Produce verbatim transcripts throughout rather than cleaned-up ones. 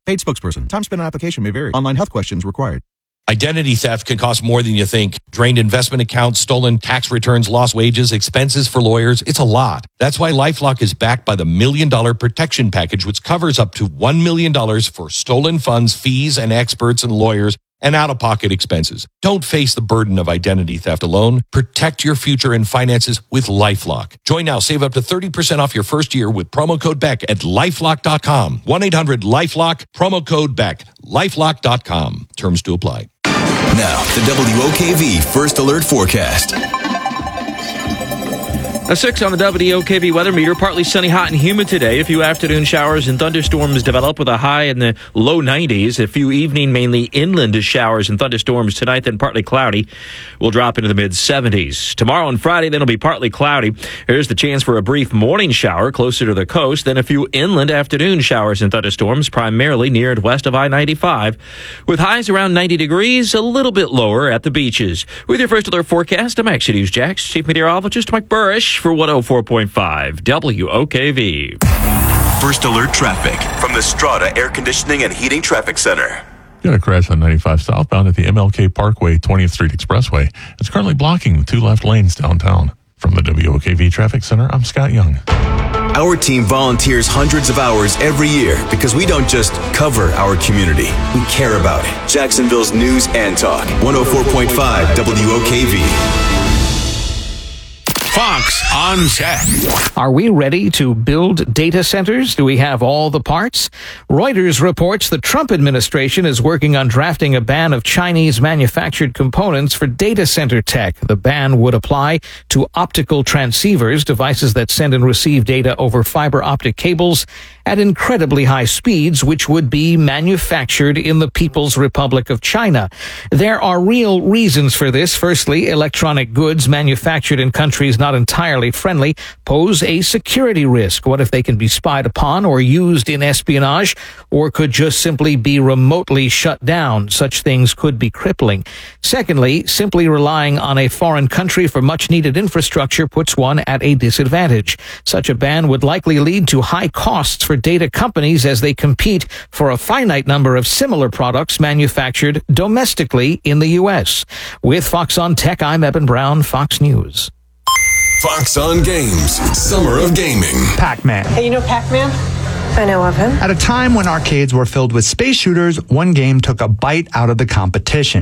Paid spokesperson. Time spent on application may vary. Online health questions required. Identity theft can cost more than you think. Drained investment accounts, stolen tax returns, lost wages, expenses for lawyers. It's a lot. That's why LifeLock is backed by the Million Dollar Protection Package, which covers up to one million dollars for stolen funds, fees, and experts and lawyers, and out-of-pocket expenses. Don't face the burden of identity theft alone. Protect your future and finances with LifeLock. Join now. Save up to thirty percent off your first year with promo code Beck at lifelock dot com. one eight hundred LifeLock, promo code Beck, lifelock dot com. Terms to apply. Now, the W O K V First Alert Forecast. A six on the W O K V weather meter. Partly sunny, hot, and humid today. A few afternoon showers and thunderstorms develop with a high in the low nineties. A few evening, mainly inland showers and thunderstorms tonight, then partly cloudy. Will drop into the mid-seventies. Tomorrow and Friday, then it'll be partly cloudy. There's the chance for a brief morning shower closer to the coast, then a few inland afternoon showers and thunderstorms, primarily near and west of I ninety-five. With highs around ninety degrees, a little bit lower at the beaches. With your First Alert forecast, I'm Action News Jax, Chief Meteorologist Mike Burrish for one oh four point five W O K V. First Alert traffic from the Strata Air Conditioning and Heating Traffic Center. Got a crash on ninety-five southbound at the M L K Parkway, twentieth Street Expressway. It's currently blocking the two left lanes downtown. From the W O K V Traffic Center, I'm Scott Young. Our team volunteers hundreds of hours every year because we don't just cover our community. We care about it. Jacksonville's news and talk. one oh four point five W O K V. Fox on Tech. Are we ready to build data centers? Do we have all the parts? Reuters reports the Trump administration is working on drafting a ban of Chinese manufactured components for data center tech. The ban would apply to optical transceivers, devices that send and receive data over fiber optic cables at incredibly high speeds, which would be manufactured in the People's Republic of China. There are real reasons for this. Firstly, electronic goods manufactured in countries not entirely friendly pose a security risk. What if they can be spied upon or used in espionage, or could just simply be remotely shut down? Such things could be crippling. Secondly, simply relying on a foreign country for much needed infrastructure puts one at a disadvantage. Such a ban would likely lead to high costs for data companies as they compete for a finite number of similar products manufactured domestically in the U S. With Fox on Tech, I'm Eben Brown, Fox News. Fox on Games, Summer of Gaming. Pac-Man. Hey, you know Pac-Man? I know of him. At a time when arcades were filled with space shooters, one game took a bite out of the competition.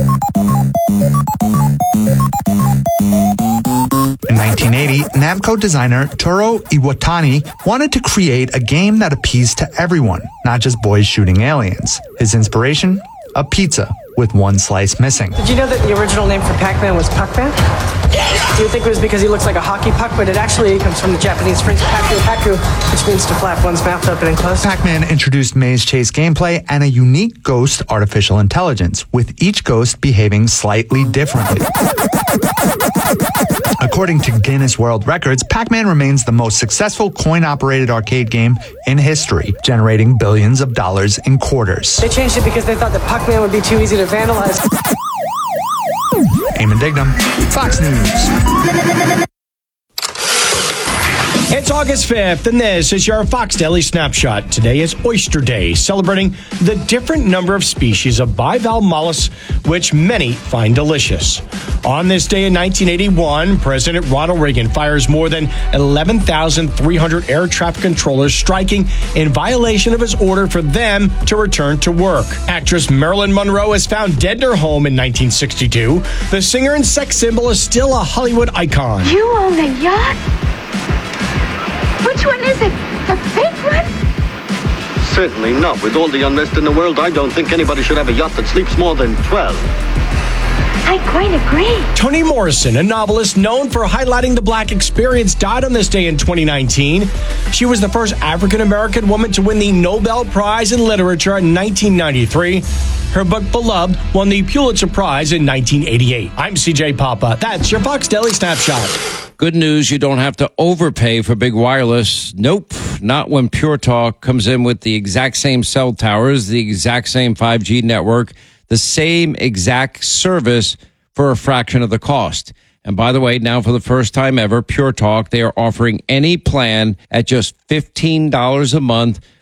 In nineteen eighty, Namco designer Toru Iwatani wanted to create a game that appeased to everyone, not just boys shooting aliens. His inspiration? A pizza with one slice missing. Did you know that the original name for Pac-Man was Puck-Man? You would think it was because he looks like a hockey puck, but it actually comes from the Japanese phrase paku paku, which means to flap one's mouth open and close. Pac-Man introduced maze chase gameplay and a unique ghost artificial intelligence, with each ghost behaving slightly differently. According to Guinness World Records, Pac-Man remains the most successful coin-operated arcade game in history, generating billions of dollars in quarters. They changed it because they thought that Puck-Man would be too easy to vandalize. Eamon Dignam, Fox News. It's August fifth, and this is your Fox Daily Snapshot. Today is Oyster Day, celebrating the different number of species of bivalve mollusks, which many find delicious. On this day in nineteen eighty-one, President Ronald Reagan fires more than eleven thousand three hundred air traffic controllers, striking in violation of his order for them to return to work. Actress Marilyn Monroe is found dead in her home in nineteen sixty-two. The singer and sex symbol is still a Hollywood icon. You own a yacht? Which one is it? The fake one? Certainly not. With all the unrest in the world, I don't think anybody should have a yacht that sleeps more than twelve. I quite agree. Toni Morrison, a novelist known for highlighting the Black experience, died on this day in twenty nineteen. She was the first African-American woman to win the Nobel Prize in Literature in nineteen ninety-three. Her book, Beloved, won the Pulitzer Prize in nineteen eighty-eight. I'm C J Papa. That's your Fox Daily Snapshot. Good news, you don't have to overpay for big wireless. Nope, not when Pure Talk comes in with the exact same cell towers, the exact same five G network, the same exact service for a fraction of the cost. And by the way, now for the first time ever, Pure Talk, they are offering any plan at just fifteen dollars a month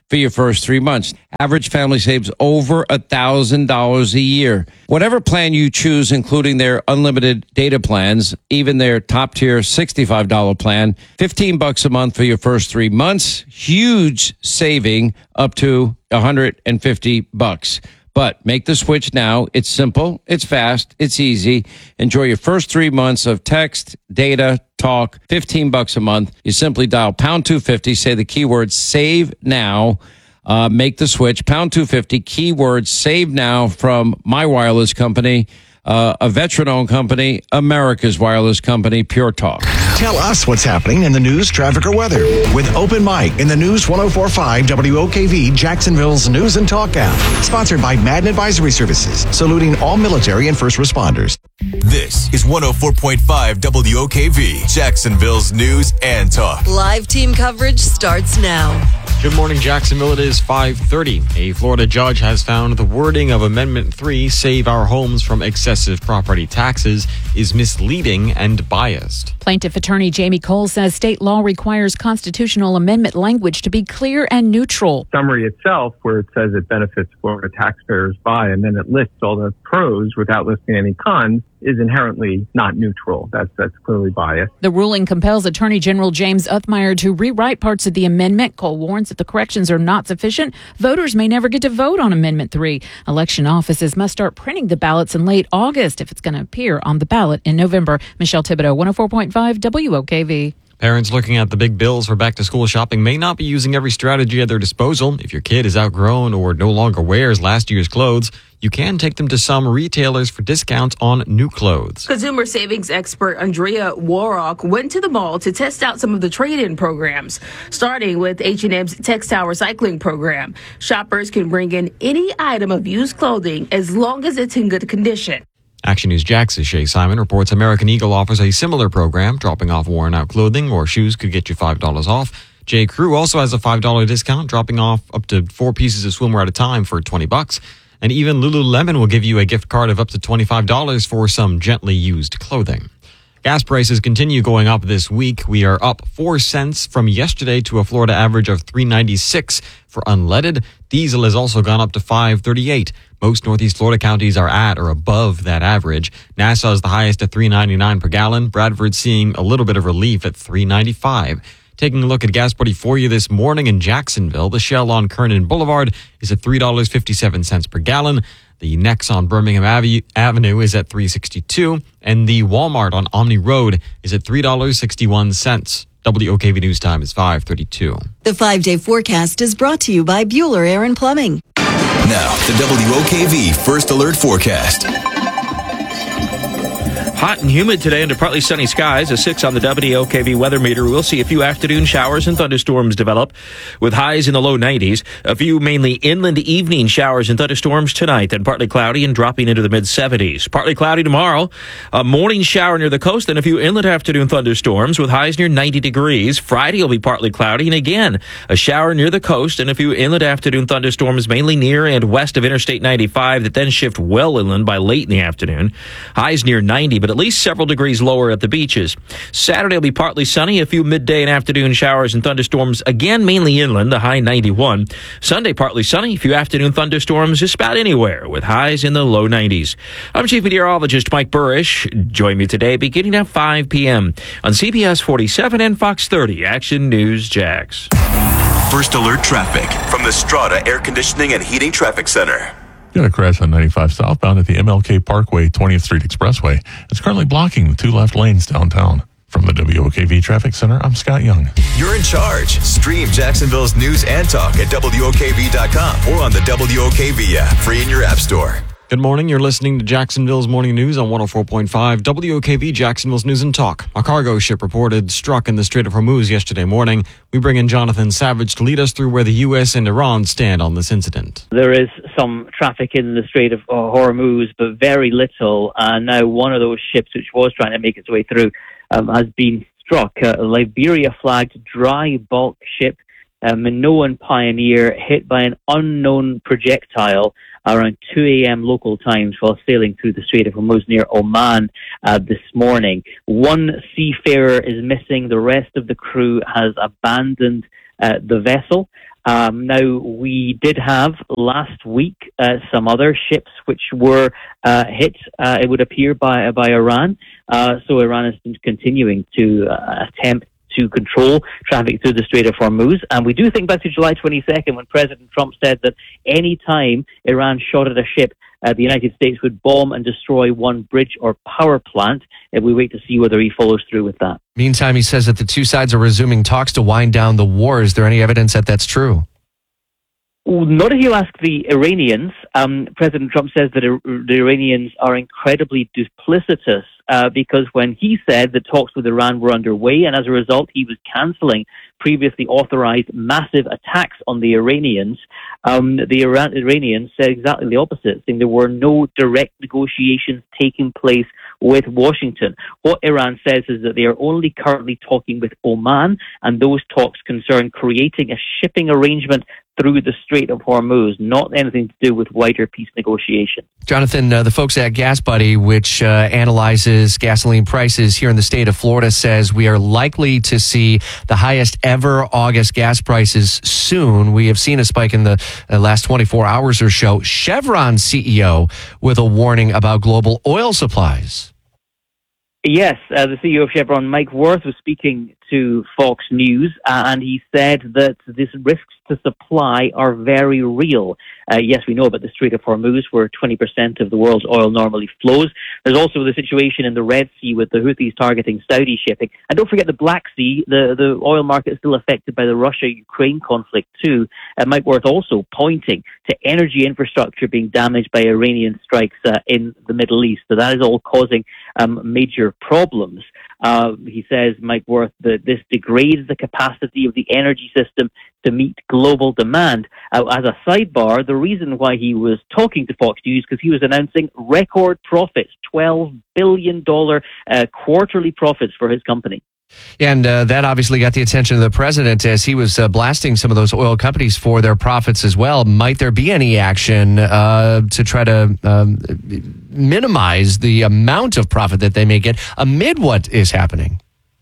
for your first three months. Average family saves over one thousand dollars a year. Whatever plan you choose, including their unlimited data plans, even their top-tier sixty-five dollars plan, fifteen bucks a month for your first three months. Huge saving up to one hundred fifty bucks. But make the switch now. It's simple, it's fast, it's easy. Enjoy your first three months of text, data, talk, fifteen bucks a month. You simply dial pound two fifty, say the keyword save now, uh, make the switch, pound two fifty, keyword save now from my wireless company, uh, a veteran-owned company, America's wireless company, Pure Talk. Tell us what's happening in the news, traffic, or weather with Open Mic in the News one oh four point five W O K V Jacksonville's News and Talk app. Sponsored by Madden Advisory Services, saluting all military and first responders. This is one oh four point five W O K V, Jacksonville's News and Talk. Live team coverage starts now. Good morning, Jacksonville. It is five thirty. A Florida judge has found the wording of Amendment three, Save Our Homes from Excessive Property Taxes, is misleading and biased. Plaintiff attorney Jamie Cole says state law requires constitutional amendment language to be clear and neutral. Summary itself, where it says it benefits Florida taxpayers by, and then it lists all the pros without listing any cons, is inherently not neutral. That's that's clearly biased. The ruling compels Attorney General James Uthmire to rewrite parts of the amendment. Cole warns that the corrections are not sufficient. Voters may never get to vote on Amendment three. Election offices must start printing the ballots in late August if it's going to appear on the ballot in November. Michelle Thibodeau, one oh four point five W O K V. Parents looking at the big bills for back-to-school shopping may not be using every strategy at their disposal. If your kid is outgrown or no longer wears last year's clothes, you can take them to some retailers for discounts on new clothes. Consumer savings expert Andrea Warrock went to the mall to test out some of the trade-in programs, starting with H and M's textile recycling program. Shoppers can bring in any item of used clothing as long as it's in good condition. Action News Jax's Shay Simon reports American Eagle offers a similar program. Dropping off worn-out clothing or shoes could get you five dollars off. J. Crew also has a five dollars discount, dropping off up to four pieces of swimwear at a time for twenty bucks. And even Lululemon will give you a gift card of up to twenty-five dollars for some gently used clothing. Gas prices continue going up this week. We are up four cents from yesterday to a Florida average of three ninety-six for unleaded. Diesel has also gone up to five thirty-eight. Most Northeast Florida counties are at or above that average. Nassau is the highest at three ninety-nine per gallon. Bradford seeing a little bit of relief at three ninety-five. Taking a look at gas buddy for you this morning in Jacksonville, the Shell on Kernan Boulevard is at three dollars and fifty-seven cents per gallon. The Nex on Birmingham Avenue is at three sixty-two, and the Walmart on Omni Road is at three dollars and sixty-one cents. W O K V News Time is five thirty-two. The five-day forecast is brought to you by Bueller Air and Plumbing. Now, the W O K V First Alert Forecast. Hot and humid today under partly sunny skies. A six on the W O K V weather meter. We'll see a few afternoon showers and thunderstorms develop with highs in the low nineties. A few mainly inland evening showers and thunderstorms tonight, then partly cloudy and dropping into the mid seventies. Partly cloudy tomorrow. A morning shower near the coast, then a few inland afternoon thunderstorms with highs near ninety degrees. Friday will be partly cloudy and again a shower near the coast and a few inland afternoon thunderstorms mainly near and west of Interstate ninety-five that then shift well inland by late in the afternoon. Highs near ninety, but at least several degrees lower at the beaches. Saturday will be partly sunny, a few midday and afternoon showers and thunderstorms, again mainly inland, a high ninety-one. Sunday partly sunny, a few afternoon thunderstorms just about anywhere with highs in the low nineties. I'm Chief Meteorologist Mike Burrish. Join me today beginning at five p.m. on C B S forty-seven and Fox thirty Action News Jax. First Alert Traffic from the Strata Air Conditioning and Heating Traffic Center. Got a crash on ninety-five southbound at the M L K Parkway, twentieth Street Expressway. It's currently blocking the two left lanes downtown. From the W O K V Traffic Center, I'm Scott Young. You're in charge. Stream Jacksonville's News and Talk at W O K V dot com or on the W O K V app, free in your app store. Good morning. You're listening to Jacksonville's Morning News on one oh four point five W O K V, Jacksonville's News and Talk. A cargo ship reported struck in the Strait of Hormuz yesterday morning. We bring in Jonathan Savage to lead us through where the U S and Iran stand on this incident. There is some traffic in the Strait of Hormuz, but very little. And now one of those ships, which was trying to make its way through, um, has been struck. A Liberia-flagged dry bulk ship, a Minoan Pioneer, hit by an unknown projectile around two a.m. local times while sailing through the Strait of Hormuz near Oman uh, this morning. One seafarer is missing. The rest of the crew has abandoned uh, the vessel. Um, now, we did have last week uh, some other ships which were uh, hit, uh, it would appear, by by Iran. Uh, so Iran has been continuing to uh, attempt to control traffic through the Strait of Hormuz. And we do think back to July twenty-second when President Trump said that any time Iran shot at a ship, uh, the United States would bomb and destroy one bridge or power plant. And we wait to see whether he follows through with that. Meantime, he says that the two sides are resuming talks to wind down the war. Is there any evidence that that's true? Well, not if you ask the Iranians. Um, President Trump says that Ir- the Iranians are incredibly duplicitous uh, because when he said that talks with Iran were underway, and as a result he was cancelling previously authorized massive attacks on the Iranians, um, the Iran- Iranians said exactly the opposite, saying there were no direct negotiations taking place with Washington. What Iran says is that they are only currently talking with Oman, and those talks concern creating a shipping arrangement through the Strait of Hormuz, not anything to do with wider peace negotiation. Jonathan, uh, the folks at Gas Buddy, which uh, analyzes gasoline prices here in the state of Florida, says we are likely to see the highest ever August gas prices soon. We have seen a spike in the uh, last twenty-four hours or so. Chevron C E O with a warning about global oil supplies. Yes, uh, the C E O of Chevron, Mike Wirth, was speaking to Fox News, uh, and he said that these risks to supply are very real. Uh, yes, we know about the Strait of Hormuz, where twenty percent of the world's oil normally flows. There's also the situation in the Red Sea with the Houthis targeting Saudi shipping. And don't forget the Black Sea, the, the oil market is still affected by the Russia-Ukraine conflict too. Uh, Mike Wirth also pointing to energy infrastructure being damaged by Iranian strikes uh, in the Middle East. So that is all causing um, major problems. Uh, he says, Mike Wirth, that this degrades the capacity of the energy system to meet global demand. Uh, as a sidebar, the reason why he was talking to Fox News because he was announcing record profits, twelve billion dollars uh, quarterly profits for his company. And uh, that obviously got the attention of the president as he was uh, blasting some of those oil companies for their profits as well. Might there be any action uh, to try to um, minimize the amount of profit that they may get amid what is happening?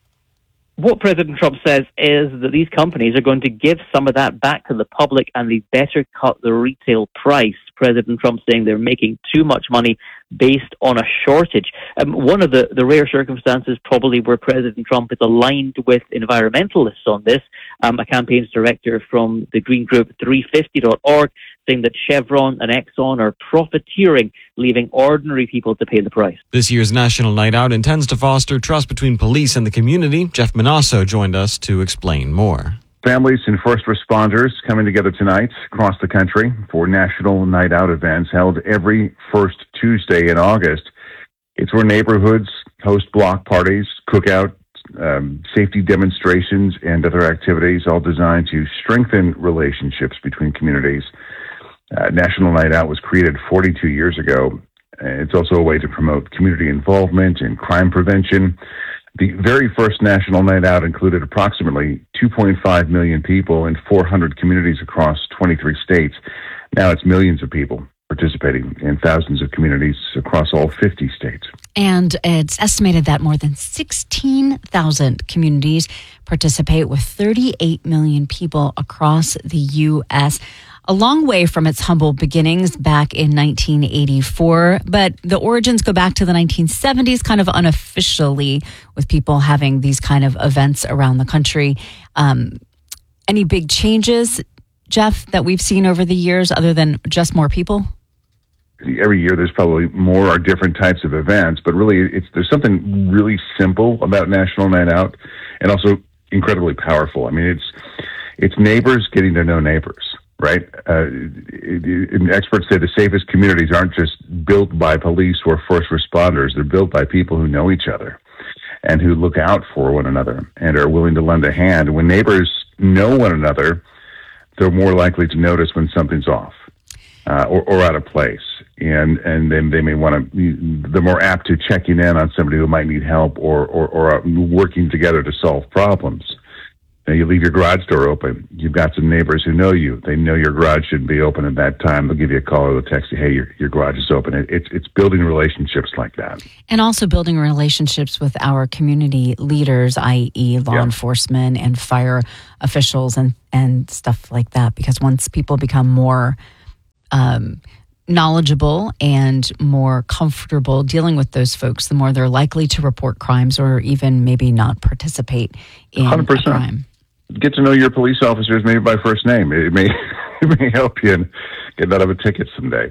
What President Trump says is that these companies are going to give some of that back to the public and they better cut the retail price. President Trump saying they're making too much money based on a shortage. Um, one of the, the rare circumstances probably where President Trump is aligned with environmentalists on this, um, a campaigns director from the green group three fifty dot org saying that Chevron and Exxon are profiteering, leaving ordinary people to pay the price. This year's National Night Out intends to foster trust between police and the community. Jeff Manasso joined us to explain more. Families and first responders coming together tonight across the country for National Night Out events held every first Tuesday in August. It's where neighborhoods host block parties, cookout, um, safety demonstrations, and other activities, all designed to strengthen relationships between communities. Uh, National Night Out was created forty-two years ago. It's also a way to promote community involvement and crime prevention. The very first National Night Out included approximately two point five million people in four hundred communities across twenty-three states. Now it's millions of people participating in thousands of communities across all fifty states. And it's estimated that more than sixteen thousand communities participate with thirty-eight million people across the U S A long way from its humble beginnings back in nineteen eighty-four, but the origins go back to the nineteen seventies, kind of unofficially, with people having these kind of events around the country. Um, any big changes, Jeff, that we've seen over the years other than just more people? Every year there's probably more or different types of events, but really it's there's something really simple about National Night Out and also incredibly powerful. I mean, it's it's neighbors getting to know neighbors. Right? Uh, it, it, experts say the safest communities aren't just built by police or first responders. They're built by people who know each other and who look out for one another and are willing to lend a hand. When neighbors know one another, they're more likely to notice when something's off uh, or, or out of place. And, and then they may want to, they're more apt to checking in on somebody who might need help or, or, or working together to solve problems. Now, you leave your garage door open. You've got some neighbors who know you. They know your garage shouldn't be open at that time. They'll give you a call or they'll text you, hey, your, your garage is open. It, it's, it's building relationships like that. And also building relationships with our community leaders, that is law Yeah. enforcement and fire officials and, and stuff like that. Because once people become more um, knowledgeable and more comfortable dealing with those folks, the more they're likely to report crimes or even maybe not participate in one hundred percent. a crime. Get to know your police officers maybe by first name. It may, it may help you in getting out of a ticket someday.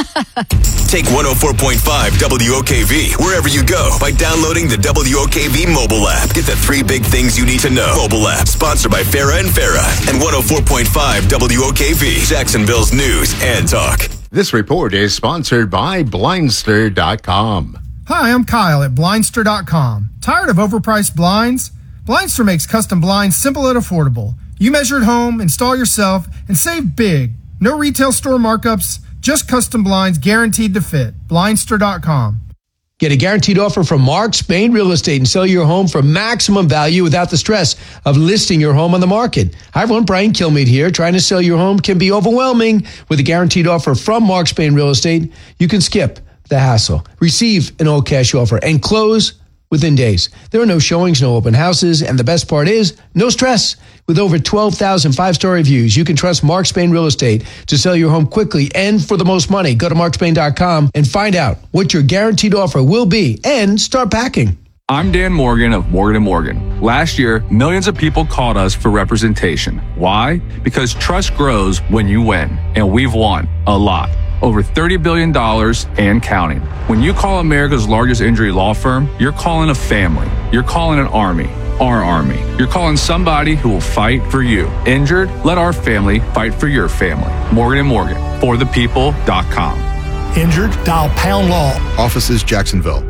Take one oh four point five W O K V wherever you go by downloading the W O K V mobile app. Get the three big things you need to know. Mobile app sponsored by Farah and Farah and one oh four point five W O K V, Jacksonville's news and talk. This report is sponsored by Blindster dot com. Hi, I'm Kyle at Blindster dot com. Tired of overpriced blinds? Blindster makes custom blinds simple and affordable. You measure at home, install yourself, and save big. No retail store markups, just custom blinds guaranteed to fit. Blindster dot com. Get a guaranteed offer from Mark Spain Real Estate and sell your home for maximum value without the stress of listing your home on the market. Hi everyone, Brian Kilmeade here. Trying to sell your home can be overwhelming. With a guaranteed offer from Mark Spain Real Estate, you can skip the hassle, receive an all cash offer, and close within days. There are no showings, no open houses, and the best part is, no stress. With over twelve thousand five-star reviews, you can trust Mark Spain Real Estate to sell your home quickly and for the most money. Go to Mark Spain dot com and find out what your guaranteed offer will be and start packing. I'm Dan Morgan of Morgan and Morgan. Last year, millions of people called us for representation. Why? Because trust grows when you win, and we've won a lot. Over thirty billion dollars and counting. When you call America's largest injury law firm, you're calling a family. You're calling an army. Our army. You're calling somebody who will fight for you. Injured? Let our family fight for your family. Morgan and Morgan. For the people dot com. Injured? Dial Pound Law. Offices Jacksonville.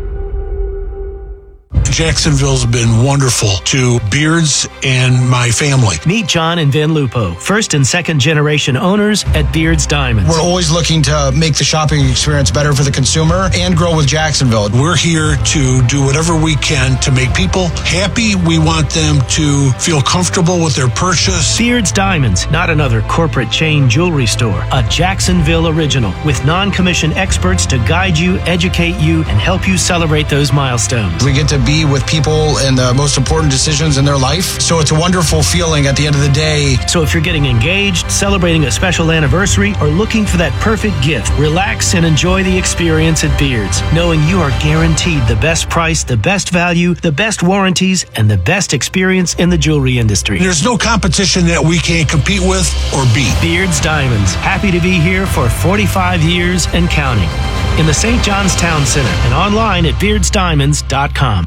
Jacksonville's been wonderful to Beards and my family. Meet John and Vin Lupo, first and second generation owners at Beards Diamonds. We're always looking to make the shopping experience better for the consumer and grow with Jacksonville. We're here to do whatever we can to make people happy. We want them to feel comfortable with their purchase. Beards Diamonds, not another corporate chain jewelry store. A Jacksonville original with non-commissioned experts to guide you, educate you, and help you celebrate those milestones. We get to be with people in the most important decisions in their life. So it's a wonderful feeling at the end of the day. So if you're getting engaged, celebrating a special anniversary, or looking for that perfect gift, relax and enjoy the experience at Beards, knowing you are guaranteed the best price, the best value, the best warranties, and the best experience in the jewelry industry. There's no competition that we can't compete with or beat. Beards Diamonds, happy to be here for forty-five years and counting. In the Saint John's Town Center and online at beards diamonds dot com.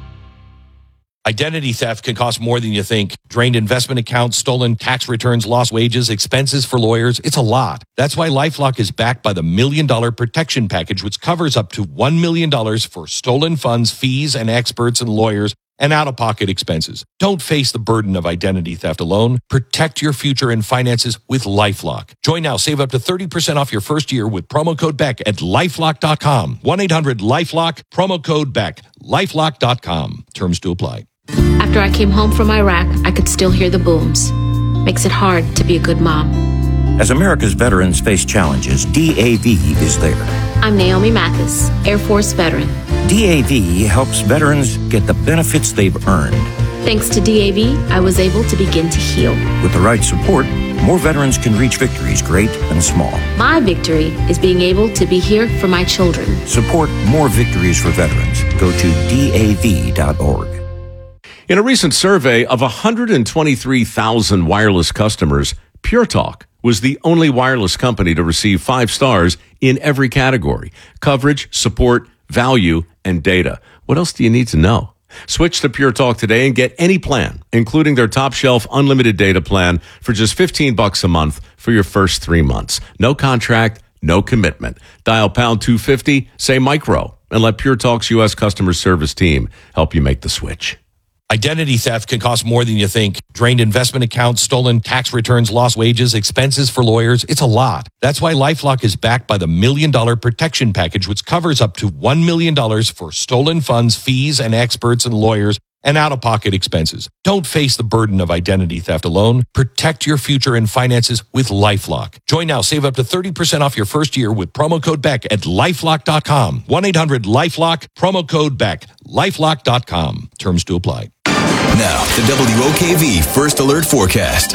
Identity theft can cost more than you think. Drained investment accounts, stolen tax returns, lost wages, expenses for lawyers. It's a lot. That's why LifeLock is backed by the Million Dollar Protection Package, which covers up to one million dollars for stolen funds, fees, and experts and lawyers, and out-of-pocket expenses. Don't face the burden of identity theft alone. Protect your future and finances with LifeLock. Join now. Save up to thirty percent off your first year with promo code Beck at lifelock dot com. one eight hundred LifeLock, promo code Beck. lifelock dot com. Terms to apply. After I came home from Iraq, I could still hear the booms. Makes it hard to be a good mom. As America's veterans face challenges, D A V is there. I'm Naomi Mathis, Air Force veteran. D A V helps veterans get the benefits they've earned. Thanks to D A V, I was able to begin to heal. With the right support, more veterans can reach victories, great and small. My victory is being able to be here for my children. Support more victories for veterans. Go to D A V dot org. In a recent survey of one hundred twenty-three thousand wireless customers, Pure Talk was the only wireless company to receive five stars in every category: coverage, support, value, and data. What else do you need to know? Switch to Pure Talk today and get any plan, including their top shelf unlimited data plan for just fifteen bucks a month for your first three months. No contract, no commitment. Dial pound two fifty, say micro, and let Pure Talk's U S customer service team help you make the switch. Identity theft can cost more than you think. Drained investment accounts, stolen tax returns, lost wages, expenses for lawyers. It's a lot. That's why LifeLock is backed by the Million Dollar Protection Package, which covers up to one million dollars for stolen funds, fees, and experts and lawyers, and out-of-pocket expenses. Don't face the burden of identity theft alone. Protect your future and finances with LifeLock. Join now. Save up to thirty percent off your first year with promo code Beck at lifelock dot com. one eight hundred lifelock, promo code Beck. lifelock dot com. Terms to apply. Now, the W O K V First Alert Forecast.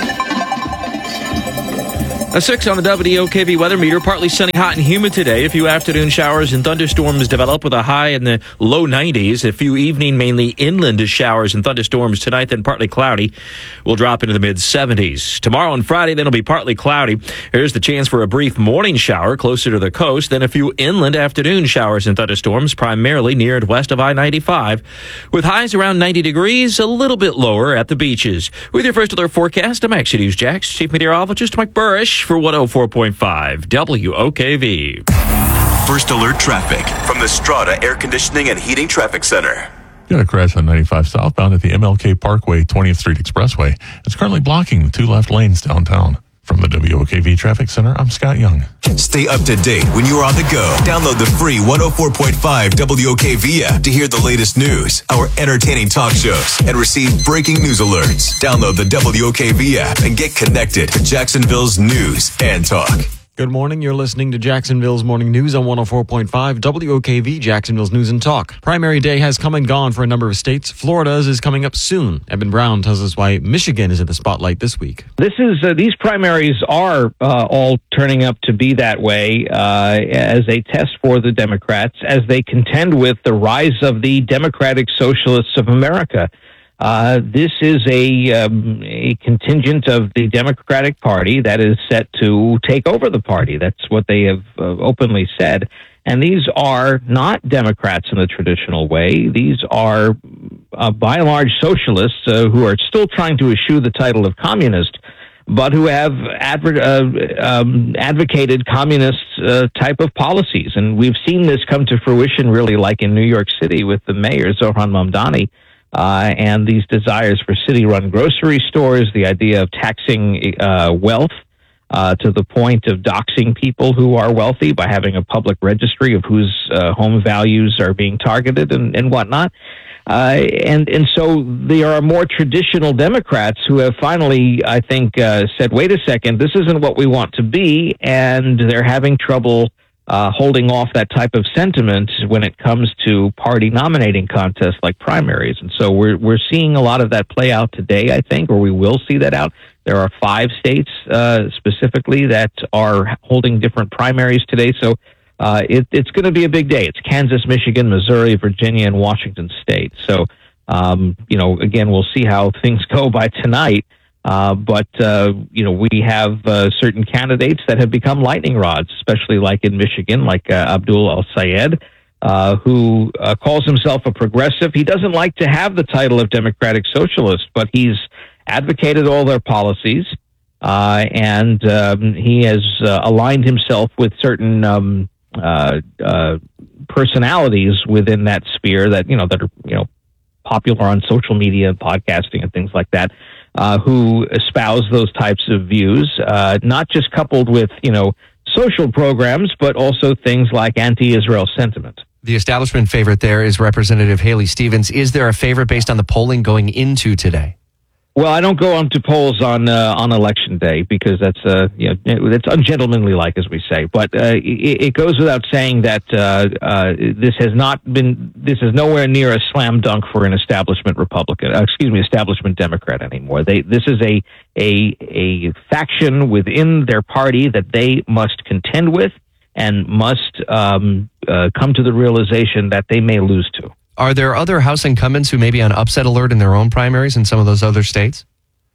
A six on the W O K V weather meter. Partly sunny, hot, and humid today. A few afternoon showers and thunderstorms develop with a high in the low nineties. A few evening, mainly inland showers and thunderstorms tonight, then partly cloudy. Will drop into the mid seventies. Tomorrow and Friday, then it'll be partly cloudy. There's the chance for a brief morning shower closer to the coast, then a few inland afternoon showers and thunderstorms, primarily near and west of I ninety-five. With highs around ninety degrees, a little bit lower at the beaches. With your First Alert forecast, I'm Action News Jax, Chief Meteorologist Mike Burrish for one oh four point five W O K V. First Alert Traffic from the Strata Air Conditioning and Heating Traffic Center. Got a crash on ninety-five southbound at the M L K Parkway, twentieth Street Expressway. It's currently blocking the two left lanes downtown. From the W O K V Traffic Center, I'm Scott Young. Stay up to date when you're on the go. Download the free one oh four point five W O K V app to hear the latest news, our entertaining talk shows, and receive breaking news alerts. Download the W O K V app and get connected to Jacksonville's news and talk. Good morning. You're listening to Jacksonville's Morning News on one oh four point five W O K V, Jacksonville's News and Talk. Primary day has come and gone for a number of states. Florida's is coming up soon. Eben Brown tells us why Michigan is in the spotlight this week. This is uh, these primaries are uh, all turning up to be that way uh, as a test for the Democrats as they contend with the rise of the Democratic Socialists of America. Uh, this is a, um, a contingent of the Democratic Party that is set to take over the party. That's what they have uh, openly said. And these are not Democrats in the traditional way. These are, uh, by and large, socialists uh, who are still trying to eschew the title of communist, but who have adver- uh, um, advocated communist uh, type of policies. And we've seen this come to fruition, really, like in New York City with the mayor, Zohran Mamdani. Uh, and these desires for city-run grocery stores, the idea of taxing uh, wealth uh, to the point of doxing people who are wealthy by having a public registry of whose uh, home values are being targeted and, and whatnot. Uh, and, and so there are more traditional Democrats who have finally, I think, uh, said, wait a second, this isn't what we want to be, and they're having trouble Uh, holding off that type of sentiment when it comes to party nominating contests like primaries. And so we're we're seeing a lot of that play out today, I think, or we will see that out. There are five states uh, specifically that are holding different primaries today. So uh, it, it's going to be a big day. It's Kansas, Michigan, Missouri, Virginia, and Washington State. So, um, you know, again, we'll see how things go by tonight. Uh, but, uh, you know, we have uh, certain candidates that have become lightning rods, especially like in Michigan, like uh, Abdul El-Sayed, uh, who uh, calls himself a progressive. He doesn't like to have the title of Democratic Socialist, but he's advocated all their policies, uh, and um, he has uh, aligned himself with certain um, uh, uh, personalities within that sphere that, you know, that are, you know, popular on social media and podcasting and things like that. Uh, who espouse those types of views, uh, not just coupled with, you know, social programs, but also things like anti-Israel sentiment. The establishment favorite there is Representative Haley Stevens. Is there a favorite based on the polling going into today? Well, I don't go on to polls on uh, on election day because that's uh, you know it's ungentlemanly, like as we say. But uh, it, it goes without saying that uh, uh, this has not been this is nowhere near a slam dunk for an establishment Republican, uh, excuse me, establishment Democrat anymore. They this is a a a faction within their party that they must contend with and must um, uh, come to the realization that they may lose to. Are there other House incumbents who may be on upset alert in their own primaries in some of those other states?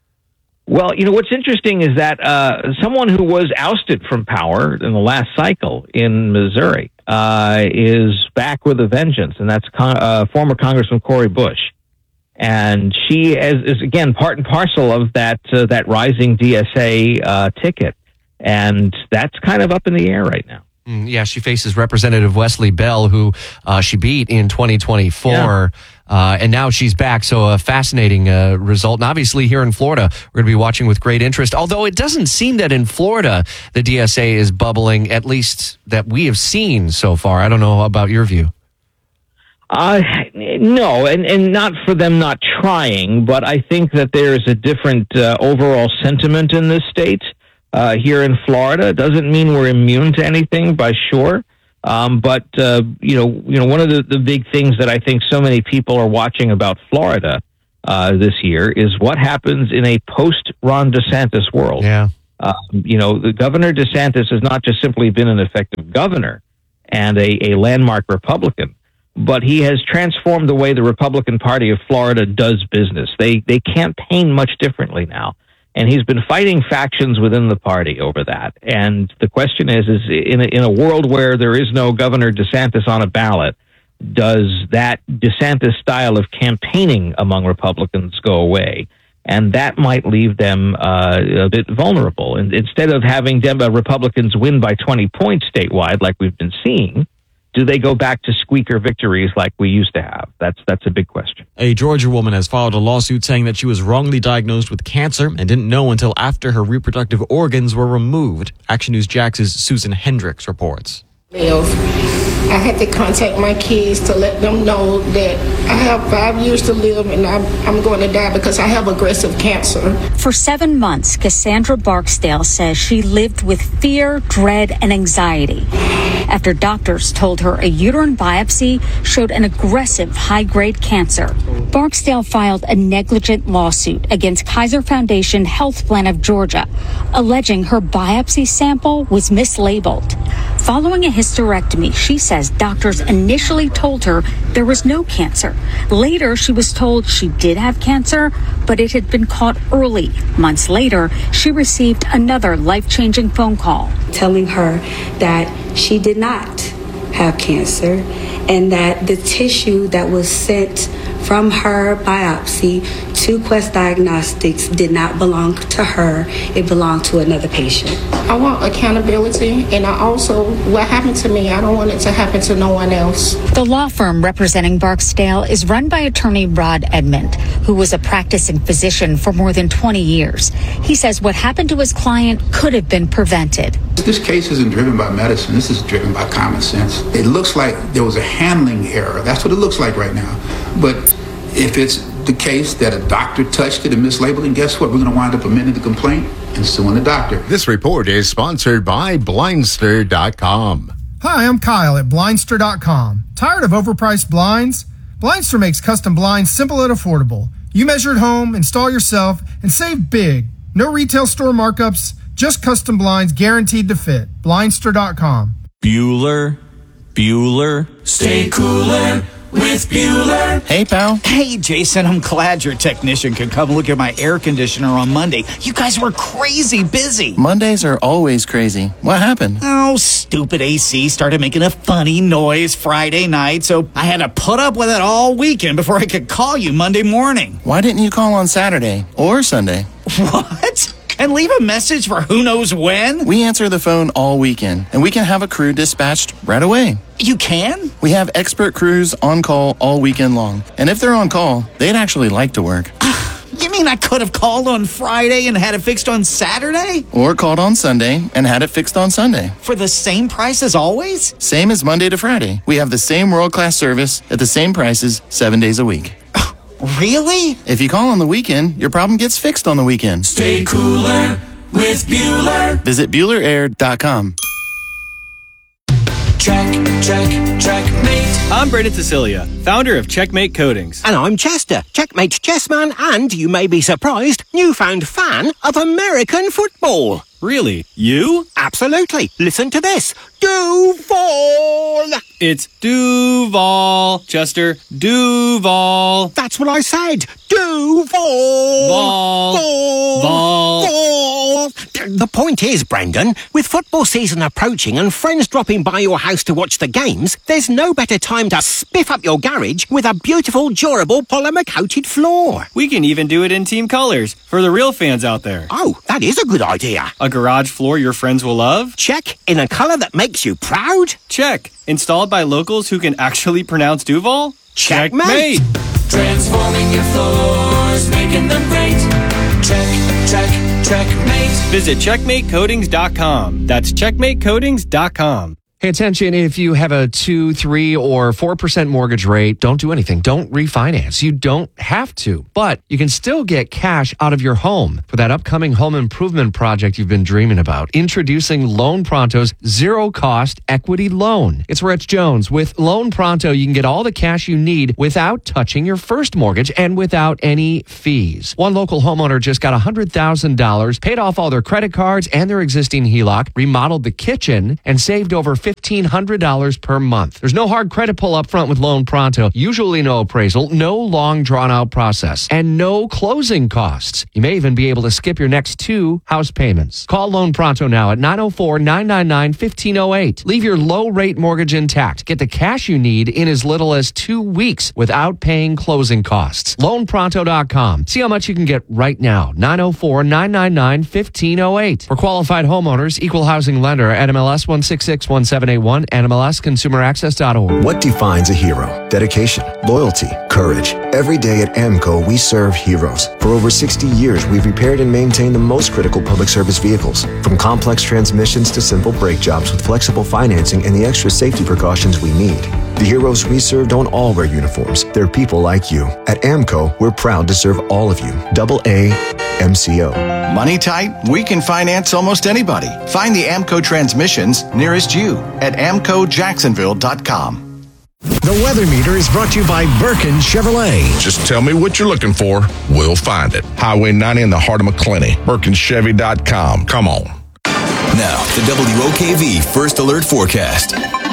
Well, you know, what's interesting is that uh, someone who was ousted from power in the last cycle in Missouri uh, is back with a vengeance, and that's con- uh, former Congressman Cori Bush. And she is, is again, part and parcel of that uh, that rising D S A uh, ticket. And that's kind of up in the air right now. Yeah, she faces Representative Wesley Bell, who uh, she beat in twenty twenty-four, yeah. uh, and now she's back. So a fascinating uh, result. And obviously here in Florida, we're going to be watching with great interest, although it doesn't seem that in Florida the D S A is bubbling, at least that we have seen so far. I don't know about your view. Uh, no, and, and not for them not trying, but I think that there is a different uh, overall sentiment in this state uh, here in Florida. It doesn't mean we're immune to anything, by sure. Um, but, uh, you know, you know, one of the, the big things that I think so many people are watching about Florida uh, this year is what happens in a post-Ron DeSantis world. Yeah. Uh, you know, the Governor DeSantis has not just simply been an effective governor and a, a landmark Republican, but he has transformed the way the Republican Party of Florida does business. They they campaign much differently now. And he's been fighting factions within the party over that. And the question is, is in a, in a world where there is no Governor DeSantis on a ballot, does that DeSantis style of campaigning among Republicans go away? And that might leave them uh, a bit vulnerable. And instead of having Dem- uh, Republicans win by twenty points statewide, like we've been seeing, do they go back to squeaker victories like we used to have? That's that's a big question. A Georgia woman has filed a lawsuit saying that she was wrongly diagnosed with cancer and didn't know until after her reproductive organs were removed. Action News Jax's Susan Hendricks reports. I had to contact my kids to let them know that I have five years to live and I'm, I'm going to die because I have aggressive cancer. For seven months, Cassandra Barksdale says she lived with fear, dread, and anxiety after doctors told her a uterine biopsy showed an aggressive high-grade cancer. Barksdale filed a negligent lawsuit against Kaiser Foundation Health Plan of Georgia, alleging her biopsy sample was mislabeled. Following a hysterectomy, she says doctors initially told her there was no cancer. Later, she was told she did have cancer, but it had been caught early. Months later, she received another life-changing phone call, telling her that she did not have cancer and that the tissue that was sent from her biopsy to Quest Diagnostics did not belong to her. It belonged to another patient. I want accountability, and I also, what happened to me, I don't want it to happen to no one else. The law firm representing Barksdale is run by attorney Rod Edmond, who was a practicing physician for more than twenty years. He says what happened to his client could have been prevented. This case isn't driven by medicine. This is driven by common sense. It looks like there was a handling error. That's what it looks like right now. But if it's the case that a doctor touched it and mislabeled it, guess what? We're going to wind up amending the complaint and suing the doctor. This report is sponsored by Blindster dot com. Hi, I'm Kyle at Blindster dot com. Tired of overpriced blinds? Blindster makes custom blinds simple and affordable. You measure at home, install yourself, and save big. No retail store markups, just custom blinds guaranteed to fit. Blindster dot com. Bueller, Bueller, stay cooler with Bueller. Hey, pal. Hey, Jason, I'm glad your technician could come look at my air conditioner on Monday. You guys were crazy busy. Mondays are always crazy. What happened? Oh, stupid A C started making a funny noise Friday night, so I had to put up with it all weekend before I could call you Monday morning. Why didn't you call on Saturday or Sunday? What? And leave a message for who knows when? We answer the phone all weekend, and we can have a crew dispatched right away. You can? We have expert crews on call all weekend long. And if they're on call, they'd actually like to work. You mean I could have called on Friday and had it fixed on Saturday? Or called on Sunday and had it fixed on Sunday. For the same price as always? Same as Monday to Friday. We have the same world-class service at the same prices seven days a week. Really? If you call on the weekend, your problem gets fixed on the weekend. Stay cooler with Bueller. Visit Bueller Air dot com. Check, check, checkmate. I'm Brendan Cecilia, founder of Checkmate Coatings. And I'm Chester, Checkmate chessman and, you may be surprised, newfound fan of American football. Really? You? Absolutely. Listen to this. Duval! It's Duval, Chester. Duval. That's what I said. Duval! Vol. Vol. Vol. Vol. The point is, Brendan, with football season approaching and friends dropping by your house to watch the games, there's no better time to spiff up your garage with a beautiful, durable, polymer-coated floor. We can even do it in team colors for the real fans out there. Oh, that is a good idea. A garage floor your friends will love? Check. In a color that makes you proud? Check. Installed by locals who can actually pronounce Duval? Checkmate. Transforming your floors, making them great. Check, check, checkmate. Visit checkmate coatings dot com. That's checkmate coatings dot com. Hey, attention, if you have a two, three, or four percent mortgage rate, don't do anything. Don't refinance. You don't have to, but you can still get cash out of your home for that upcoming home improvement project you've been dreaming about. Introducing Loan Pronto's zero-cost equity loan. It's Rich Jones. With Loan Pronto, you can get all the cash you need without touching your first mortgage and without any fees. One local homeowner just got one hundred thousand dollars, paid off all their credit cards and their existing H E L O C, remodeled the kitchen, and saved over fifteen hundred dollars per month. There's no hard credit pull up front with Loan Pronto. Usually no appraisal, no long drawn out process, and no closing costs. You may even be able to skip your next two house payments. Call Loan Pronto now at nine oh four, nine nine nine, one five oh eight. Leave your low rate mortgage intact. Get the cash you need in as little as two weeks without paying closing costs. loan pronto dot com. See how much you can get right now. nine oh four, nine nine nine, one five oh eight. For qualified homeowners, equal housing lender at M L S one six six one seven eight one and M L S consumer access dot org. What defines a hero? Dedication, loyalty, courage. Every day at AMCO, we serve heroes. For over sixty years, we've repaired and maintained the most critical public service vehicles. From complex transmissions to simple brake jobs with flexible financing and the extra safety precautions we need. The heroes we serve don't all wear uniforms. They're people like you. At AMCO, we're proud to serve all of you. Double A M C O. Money tight? We can finance almost anybody. Find the AMCO transmissions nearest you at amco jacksonville dot com. The Weather Meter is brought to you by Birkin Chevrolet. Just tell me what you're looking for. We'll find it. Highway ninety in the heart of McClenny. Birkin Chevy dot com. Come on. Now, the W O K V First Alert Forecast.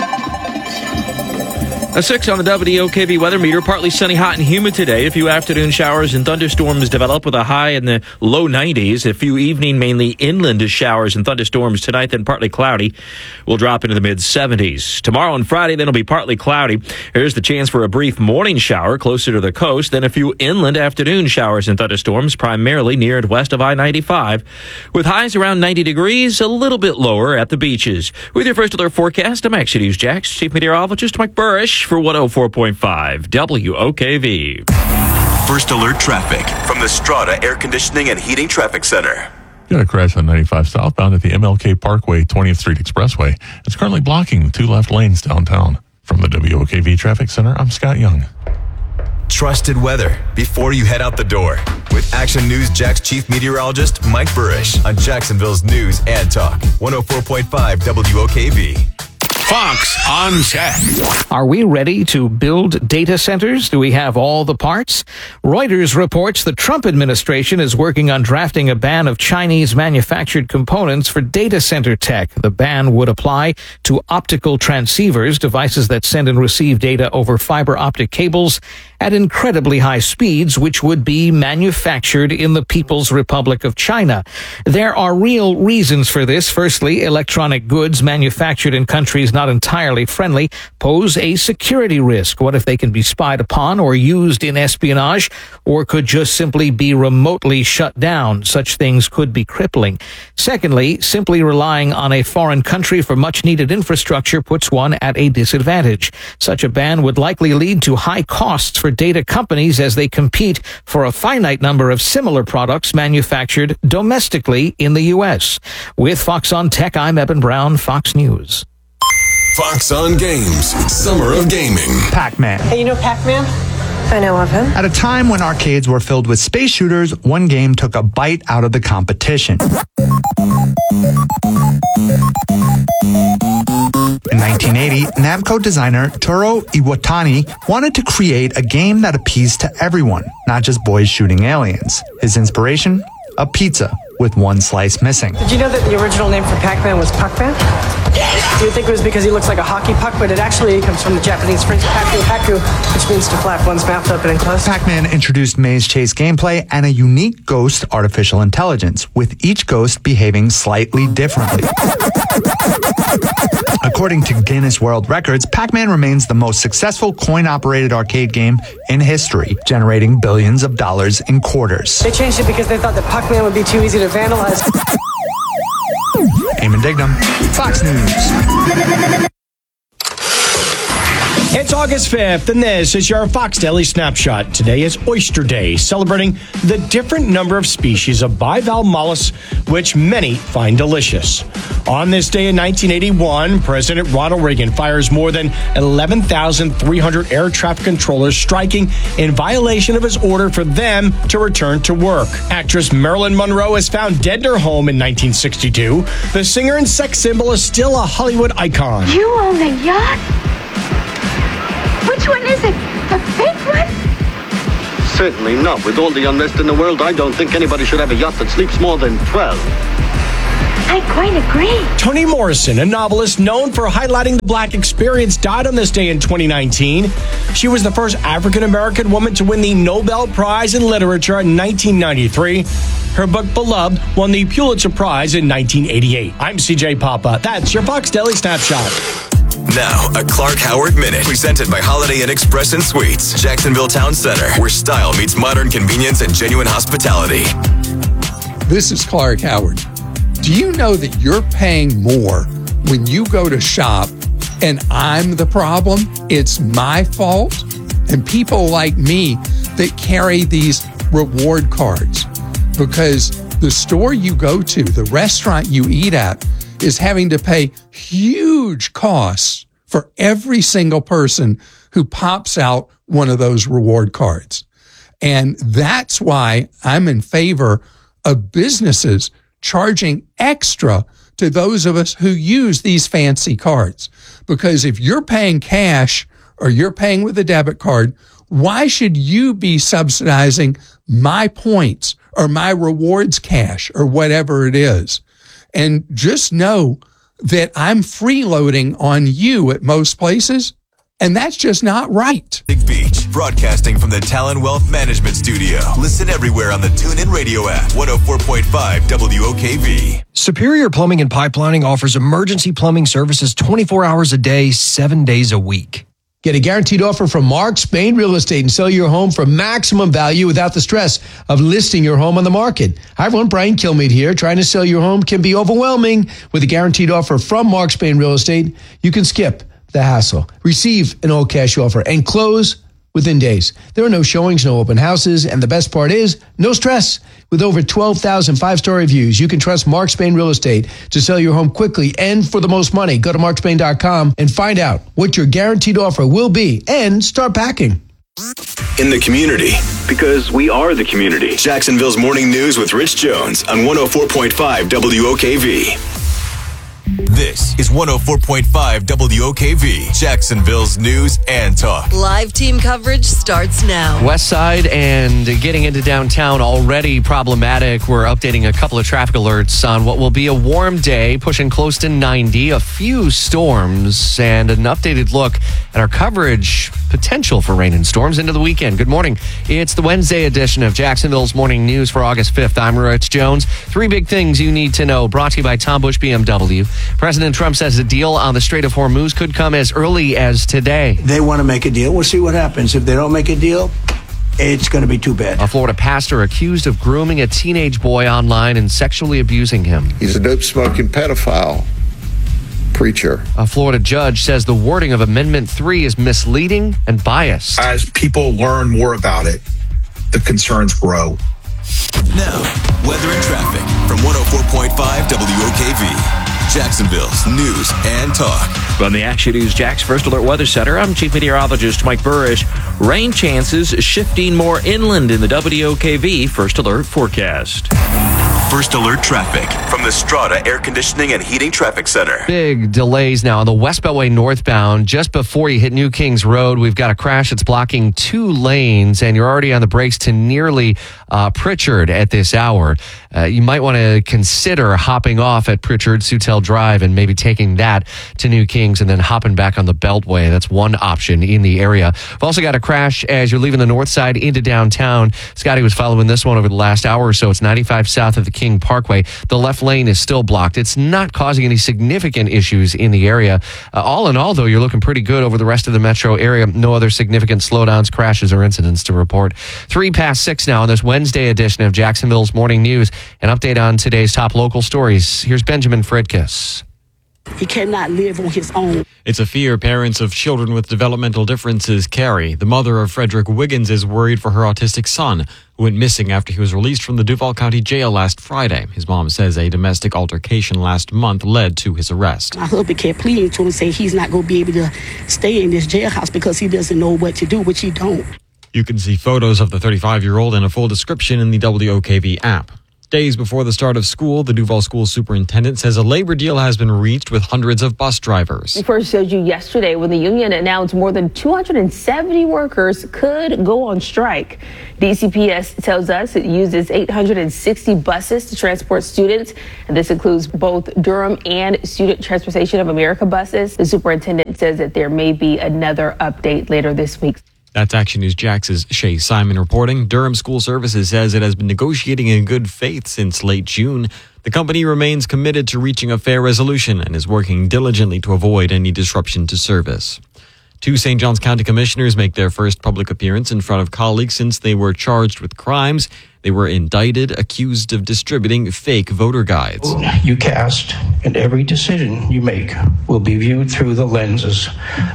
A six on the W O K V weather meter. Partly sunny, hot, and humid today. A few afternoon showers and thunderstorms develop with a high in the low nineties. A few evening, mainly inland showers and thunderstorms tonight, then partly cloudy. We'll drop into the mid seventies. Tomorrow and Friday, then it'll be partly cloudy. There's the chance for a brief morning shower closer to the coast, then a few inland afternoon showers and thunderstorms, primarily near and west of I ninety-five. With highs around ninety degrees, a little bit lower at the beaches. With your First Alert forecast, I'm Action News Jax, Chief Meteorologist Mike Burrish for one oh four point five W O K V. First Alert traffic from the Strata Air Conditioning and Heating Traffic Center. Got a crash on ninety-five southbound at the M L K Parkway, twentieth Street Expressway. It's currently blocking two left lanes downtown. From the W O K V Traffic Center, I'm Scott Young. Trusted weather before you head out the door. With Action News Jax Chief Meteorologist Mike Burrish on Jacksonville's News and Talk. one oh four point five W O K V. Fox on Tech. Are we ready to build data centers? Do we have all the parts? Reuters reports the Trump administration is working on drafting a ban of Chinese manufactured components for data center tech. The ban would apply to optical transceivers, devices that send and receive data over fiber optic cables at incredibly high speeds, which would be manufactured in the People's Republic of China. There are real reasons for this. Firstly, electronic goods manufactured in countries not entirely friendly pose a security risk. What if they can be spied upon or used in espionage, or could just simply be remotely shut down? Such things could be crippling. Secondly, simply relying on a foreign country for much needed infrastructure puts one at a disadvantage. Such a ban would likely lead to high costs for data companies as they compete for a finite number of similar products manufactured domestically in the U S. With Fox on Tech, I'm Eben Brown, Fox News. Fox on Games, Summer of Gaming. Pac-Man. Hey, you know Pac-Man? I know of him. At a time when arcades were filled with space shooters, one game took a bite out of the competition. In nineteen eighty, Namco designer Toru Iwatani wanted to create a game that appeased to everyone, not just boys shooting aliens. His inspiration? A pizza with one slice missing. Did you know that the original name for Pac-Man was Puck-Man? You would think it was because he looks like a hockey puck, but it actually comes from the Japanese phrase paku paku, which means to flap one's mouth open and closed. Pac-Man introduced maze chase gameplay and a unique ghost artificial intelligence, with each ghost behaving slightly differently. According to Guinness World Records, Pac-Man remains the most successful coin-operated arcade game in history, generating billions of dollars in quarters. They changed it because they thought that Pac-Man would be too easy to vandalize. Eamon Dignam, Fox News. It's August fifth, and this is your Fox Daily Snapshot. Today is Oyster Day, celebrating the different number of species of bivalve mollusks, which many find delicious. On this day in nineteen eighty-one, President Ronald Reagan fires more than eleven thousand three hundred air traffic controllers, striking in violation of his order for them to return to work. Actress Marilyn Monroe is found dead in her home in nineteen sixty-two. The singer and sex symbol is still a Hollywood icon. You own a yacht? Which one is it? The fake one? Certainly not. With all the unrest in the world, I don't think anybody should have a yacht that sleeps more than twelve. I quite agree. Toni Morrison, a novelist known for highlighting the Black experience, died on this day in twenty nineteen. She was the first African-American woman to win the Nobel Prize in Literature in nineteen ninety-three. Her book, Beloved, won the Pulitzer Prize in nineteen eighty-eight. I'm C J Papa. That's your Fox Daily Snapshot. Now, a Clark Howard Minute, presented by Holiday Inn Express and Suites, Jacksonville Town Center, where style meets modern convenience and genuine hospitality. This is Clark Howard. Do you know that you're paying more when you go to shop and I'm the problem? It's my fault? And people like me that carry these reward cards, because the store you go to, the restaurant you eat at, is having to pay huge costs for every single person who pops out one of those reward cards. And that's why I'm in favor of businesses charging extra to those of us who use these fancy cards. Because if you're paying cash or you're paying with a debit card, why should you be subsidizing my points or my rewards cash or whatever it is? And just know that I'm freeloading on you at most places, and that's just not right. Big Beach, broadcasting from the Talon Wealth Management Studio. Listen everywhere on the TuneIn Radio app. one oh four point five W O K V. Superior Plumbing and Pipelining offers emergency plumbing services twenty-four hours a day, seven days a week. Get a guaranteed offer from Mark Spain Real Estate and sell your home for maximum value without the stress of listing your home on the market. Hi everyone, Brian Kilmeade here. Trying to sell your home can be overwhelming. With a guaranteed offer from Mark Spain Real Estate, you can skip the hassle, receive an all cash offer, and close within days. There are no showings, no open houses, and the best part is no stress. With over twelve thousand five-star reviews, you can trust Mark Spain Real Estate to sell your home quickly and for the most money. Go to mark spain dot com and find out what your guaranteed offer will be and start packing. In the community, because we are the community. Jacksonville's Morning News with Rich Jones on one oh four point five W O K V. This is one oh four point five W O K V, Jacksonville's News and Talk. Live team coverage starts now. West Side and getting into downtown already problematic. We're updating a couple of traffic alerts on what will be a warm day, pushing close to ninety, a few storms, and an updated look at our coverage potential for rain and storms into the weekend. Good morning. It's the Wednesday edition of Jacksonville's Morning News for August fifth. I'm Rich Jones. Three big things you need to know, brought to you by Tom Busch B M W. President Trump says a deal on the Strait of Hormuz could come as early as today. They want to make a deal. We'll see what happens. If they don't make a deal, it's going to be too bad. A Florida pastor accused of grooming a teenage boy online and sexually abusing him. He's a dope-smoking pedophile preacher. A Florida judge says the wording of Amendment three is misleading and biased. As people learn more about it, the concerns grow. Now, weather and traffic from one oh four point five W O K V. Jacksonville's News and Talk. From the Action News Jax First Alert Weather Center, I'm Chief Meteorologist Mike Burrish. Rain chances shifting more inland in the W O K V First Alert forecast. First Alert traffic from the Strata Air Conditioning and Heating Traffic Center. Big delays now on the West Beltway northbound. Just before you hit New Kings Road, we've got a crash that's blocking two lanes, and you're already on the brakes to nearly uh, Pritchard at this hour. Uh, you might want to consider hopping off at Pritchard, Sutel Drive, and maybe taking that to New Kings and then hopping back on the Beltway. That's one option in the area. We've also got a crash as you're leaving the north side into downtown. Scotty was following this one over the last hour or so. It's ninety-five south of the King Parkway. The left lane is still blocked. It's not causing any significant issues in the area. Uh, all in all, though, you're looking pretty good over the rest of the metro area. No other significant slowdowns, crashes, or incidents to report. Three past six now on this Wednesday edition of Jacksonville's Morning News. An update on today's top local stories. Here's Benjamin Fredkis. He cannot live on his own. It's a fear parents of children with developmental differences carry. The mother of Frederick Wiggins is worried for her autistic son, who went missing after he was released from the Duval County Jail last Friday. His mom says a domestic altercation last month led to his arrest. My husband kept pleading to him and say he's not going to be able to stay in this jailhouse because he doesn't know what to do, which he don't. You can see photos of the thirty-five-year-old and a full description in the W O K V app. Days before the start of school, the Duval School Superintendent says a labor deal has been reached with hundreds of bus drivers. We first showed you yesterday when the union announced more than two hundred seventy workers could go on strike. D C P S tells us it uses eight hundred sixty buses to transport students, and this includes both Durham and Student Transportation of America buses. The superintendent says that there may be another update later this week. That's Action News Jax's Shay Simon reporting. Durham School Services says it has been negotiating in good faith since late June. The company remains committed to reaching a fair resolution and is working diligently to avoid any disruption to service. Two Saint Johns County commissioners make their first public appearance in front of colleagues since they were charged with crimes. They were indicted, accused of distributing fake voter guides. You cast, and every decision you make will be viewed through the lenses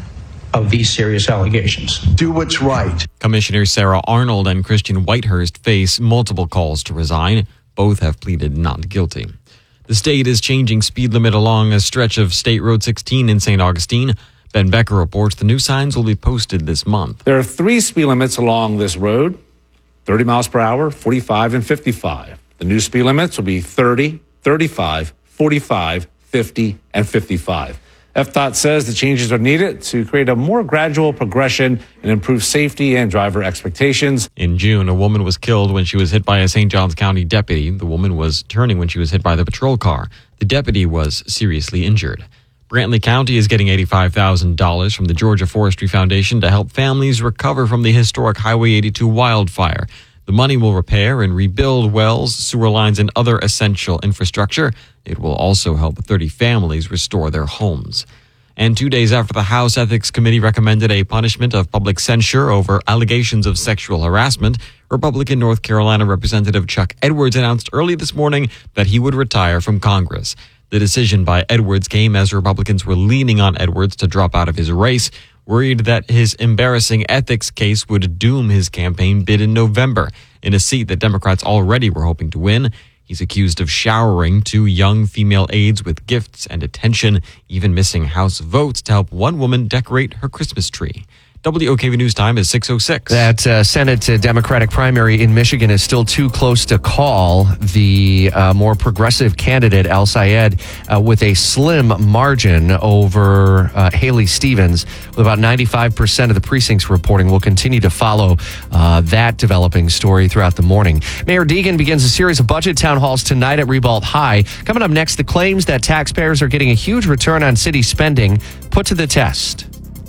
of these serious allegations. Do what's right. Commissioners Sarah Arnold and Christian Whitehurst face multiple calls to resign. Both have pleaded not guilty. The state is changing speed limit along a stretch of State Road sixteen in Saint Augustine. Ben Becker reports the new signs will be posted this month. There are three speed limits along this road, thirty miles per hour, forty-five, and fifty-five. The new speed limits will be thirty, thirty-five, forty-five, fifty, and fifty-five. F D O T says the changes are needed to create a more gradual progression and improve safety and driver expectations. In June, a woman was killed when she was hit by a Saint Johns County deputy. The woman was turning when she was hit by the patrol car. The deputy was seriously injured. Brantley County is getting eighty-five thousand dollars from the Georgia Forestry Foundation to help families recover from the historic Highway eighty-two wildfire. The money will repair and rebuild wells, sewer lines, and other essential infrastructure. It will also help thirty families restore their homes. And two days after the House Ethics Committee recommended a punishment of public censure over allegations of sexual harassment, Republican North Carolina Representative Chuck Edwards announced early this morning that he would retire from Congress. The decision by Edwards came as Republicans were leaning on Edwards to drop out of his race, worried that his embarrassing ethics case would doom his campaign bid in November in a seat that Democrats already were hoping to win. He's accused of showering two young female aides with gifts and attention, even missing House votes to help one woman decorate her Christmas tree. W O K V News time is six oh six. That uh, Senate uh, Democratic primary in Michigan is still too close to call. The uh, more progressive candidate, Al Sayed, uh, with a slim margin over uh, Haley Stevens, with about ninety-five percent of the precincts reporting. We'll continue to follow uh, that developing story throughout the morning. Mayor Deegan begins a series of budget town halls tonight at Ribault High. Coming up next, the claims that taxpayers are getting a huge return on city spending put to the test.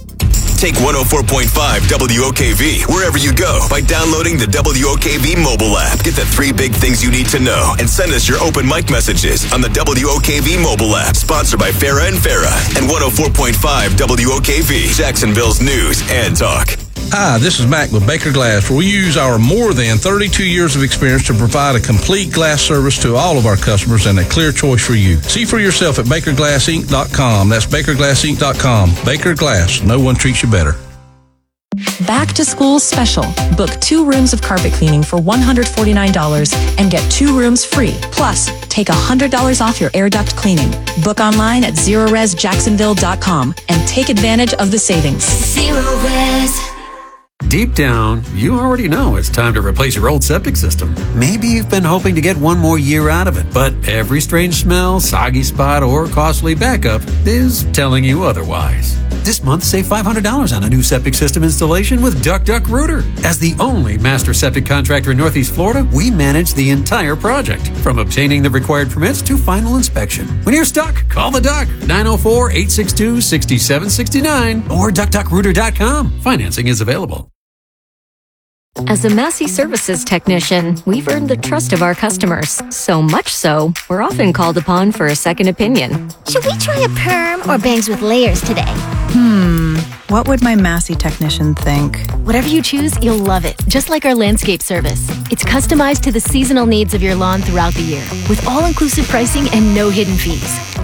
Take one oh four point five W O K V wherever you go by downloading the W O K V mobile app. Get the three big things you need to know and send us your open mic messages on the W O K V mobile app. Sponsored by Farah and Farah and one oh four point five W O K V, Jacksonville's news and talk. Hi, this is Mac with Baker Glass, where we use our more than thirty-two years of experience to provide a complete glass service to all of our customers and a clear choice for you. See for yourself at baker glass inc dot com. That's baker glass inc dot com. Baker Glass, no one treats you better. Back to school special. Book two rooms of carpet cleaning for one hundred forty-nine dollars and get two rooms free. Plus, take one hundred dollars off your air duct cleaning. Book online at zero res jacksonville dot com and take advantage of the savings. Zero Res. Deep down, you already know it's time to replace your old septic system. Maybe you've been hoping to get one more year out of it, but every strange smell, soggy spot, or costly backup is telling you otherwise. This month, save five hundred dollars on a new septic system installation with Duck Duck Rooter. As the only master septic contractor in Northeast Florida, we manage the entire project, from obtaining the required permits to final inspection. When you're stuck, call the Duck, nine oh four, eight six two, six seven six nine, or duck duck rooter dot com. Financing is available. As a Massey Services technician, we've earned the trust of our customers. So much so, we're often called upon for a second opinion. Should we try a perm or bangs with layers today? Hmm, what would my Massey technician think? Whatever you choose, you'll love it. Just like our landscape service. It's customized to the seasonal needs of your lawn throughout the year, with all-inclusive pricing and no hidden fees.